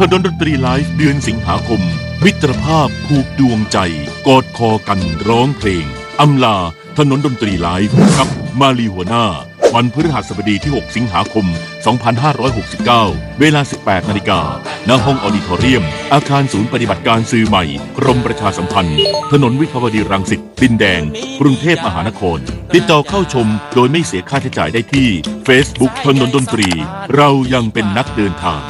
นนดนตรีไลฟ์เดือนสิงหาคมมิตรภาพผูกดวงใจกอดคอกันร้องเพลงอำลาถนนดนตรีไลฟ์กับมาลีหัวหน้าวันพฤหัสบดีที่6สิงหาคม2569เวลา 18 นาฬิกาณห้องออดิทอเรียมอาคารศูนย์ปฏิบัติการสื่อใหม่กรมประชาสัมพันธ์ถนนวิภาวดีรังสิตดินแดงกรุงเทพมหานครติดต่อเข้าชมโดยไม่เสียค่าใช้จ่ายได้ที่ Facebook ถนนดนตรีเรายังเป็นนักเดินทาง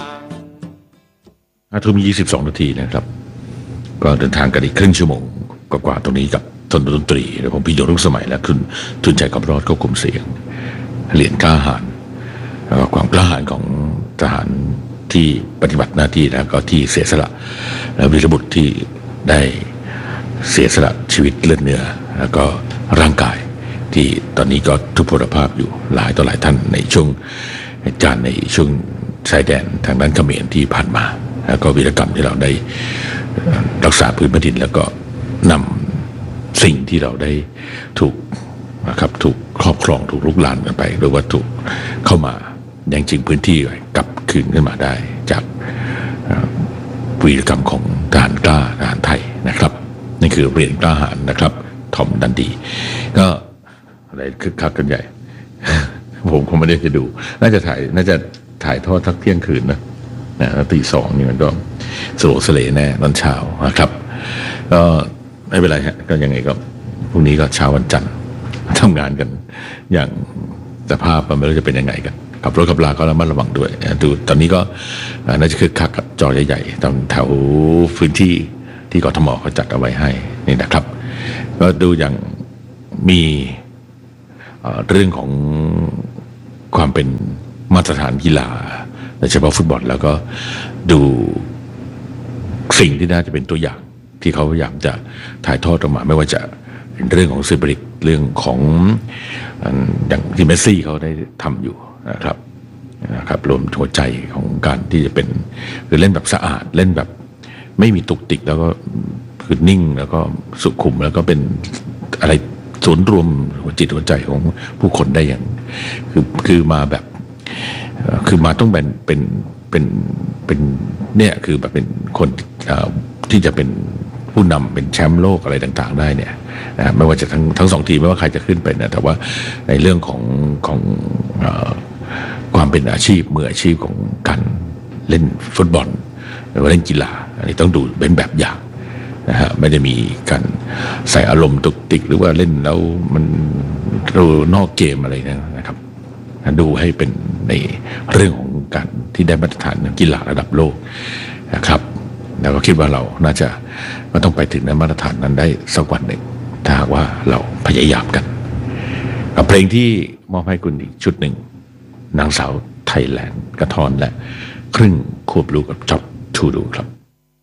22 นาทีนะครับก็เดินทางกันอีกครึ่งชั่วโมงกว่าตรงนี้กับถนนดนตรีผมพี่โยรุ่งสมัยและคุณทุนใจกำรอดควบคุมเสียงเหรียญกล้าหาญแล้วก็ความกล้าหาญของทหารที่ปฏิบัติหน้าที่แล้วก็ที่เสียสละและวีรบุรุษที่ได้เสียสละชีวิตเลือดเนื้อแล้วก็ร่างกายที่ตอนนี้ก็ทุพพลภาพอยู่หลายต่อหลายท่านในช่วงเหตุการณ์ในช่วงชายแดนทางด้านเขมรที่ผ่านมาแล้วก็วีรกรรมที่เราได้รักษาพื้นแผ่นดินแล้วก็นำสิ่งที่เราได้ถูกนะครับถูกครอบครองถูกลุกลานกันไปหรือว่าถูกเข้ามายังจริงพื้นที่กลับคืนขึ้นมาได้จากวีรกรรมของทหารกล้าทหารไทยนะครับนี่คือเหรียญกล้าหาญนะครับทอมดันดีก็อะไรคึกคักกันใหญ่ ผมคงไม่ได้จะดูน่าจะถ่ายทอดทักเที่ยงคืนนะตี 2นี่มันก็สโลสเลแน่ตอนเช้านะครับก็ไม่เป็นไรฮะก็ยังไงก็พรุ่งนี้ก็เช้าวันจันทร์ทำงานกันอย่างสภาพมันไม่รู้จะเป็นยังไงกันขับรถขับลาก็ระมัดระวังด้วยดูตอนนี้ก็น่าจะคึกคักกับจอใหญ่ๆตรงแถวพื้นที่ที่กทมเขาจัดเอาไว้ให้นี่นะครับก็ดูอย่างมีเรื่องของความเป็นมาตรฐานกีฬาโดยเฉพาะฟุตบอลแล้วก็ดูสิ่งที่น่าจะเป็นตัวอย่างที่เขาพยายามจะถ่ายทอดออกมาไม่ว่าจะเป็นเรื่องของสปิริตเรื่องของอย่างที่เมสซี่เขาได้ทำอยู่นะครับรวมหัวใจของการที่จะเป็นคือเล่นแบบสะอาดเล่นแบบไม่มีตุกติกแล้วก็คือนิ่งแล้วก็สุขุมแล้วก็เป็นอะไรศูนย์รวมหัวจิตหัวใจของผู้คนได้อย่างคือมาแบบคือมาต้องเป็นเนี่ยคือแบบเป็นคนที่จะเป็นผู้นำเป็นแชมป์โลกอะไรต่างๆได้เนี่ยนะไม่ว่าจะทั้งสองทีมไม่ว่าใครจะขึ้นไปนะแต่ว่าในเรื่องของความเป็นอาชีพมืออาชีพของการเล่นฟุตบอลหรือว่าเล่นกีฬาอันนี้ต้องดูเป็นแบบอย่างนะฮะไม่ได้มีการใส่อารมณ์ตุกติกหรือว่าเล่นแล้วมันเรานอกเกมอะไรนะครับดูให้เป็นในเรื่องของการที่ได้มาตรฐานกีฬาระดับโลกนะครับแล้วก็คิดว่าเราน่าจะมันต้องไปถึงในมาตรฐานนั้นได้สักวันหนึ่งถ้าหากว่าเราพยายามกันกับเพลงที่มอบให้คุณอีกชุดหนึ่งนางสาวไทยแลนด์กระทอนและครึ่งควบรู้กับจ็อบทูดูครับ